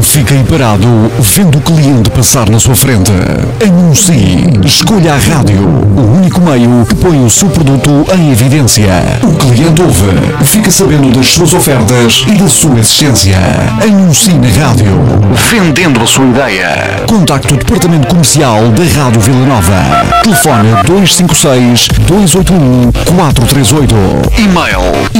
fique parado vendo o cliente passar na sua frente. Anuncie. Escolha a rádio, o único meio que põe o seu produto em evidência. O cliente ouve, fica sabendo das suas ofertas e da sua existência. Anuncie na rádio, vendendo a sua ideia. Contacte o departamento comercial da Rádio Vila Nova. Telefone 256 281 438. E-mail